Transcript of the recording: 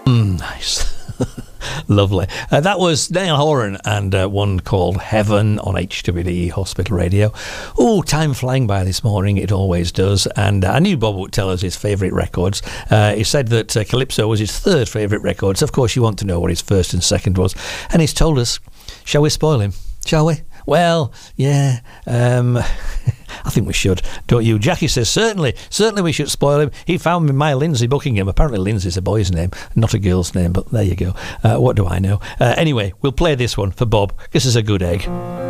Nice. Lovely. That was Niall Horan and one called Heaven on HWD Hospital Radio. Oh, time flying by this morning. It always does. And I knew Bob would tell us his favourite records. He said that Calypso was his third favourite record. So, of course, you want to know what his first and second was. And he's told us. Shall we spoil him? Shall we? Well, yeah. I think we should, don't you? Jackie says, certainly we should spoil him. He found me my Lindsay Buckingham. Apparently Lindsay's a boy's name, not a girl's name, but there you go. What do I know? Anyway, we'll play this one for Bob. This is a good egg.